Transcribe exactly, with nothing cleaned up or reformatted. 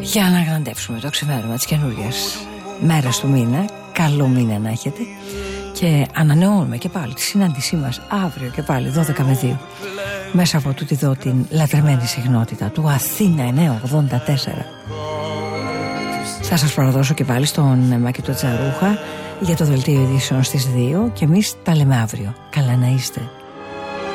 Για να γραντεύσουμε το ξημέρωμα της καινούριας μέρας του μήνα. Καλό μήνα να έχετε. Και ανανεώνουμε και πάλι τη συνάντησή μας αύριο και πάλι δώδεκα με δύο μέσα από τούτη εδώ την λατρεμένη συχνότητα του Αθήνα εννιακόσια ογδόντα τέσσερα. Θα σας παραδώσω και πάλι στον Μάκη το Τζαρούχα για το δελτίο ειδήσεων στις δύο και εμείς τα λέμε αύριο. Καλά να είστε.